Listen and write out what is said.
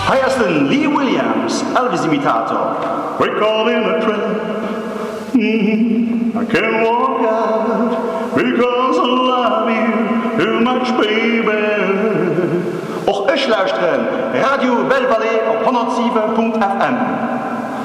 Heiersten Lee Williams, Elvis-Imitator. We're caught in a trap. I can't walk out because I love you too much, baby. Och ich lauschtren Radio Belle Vallée auf 107.fm.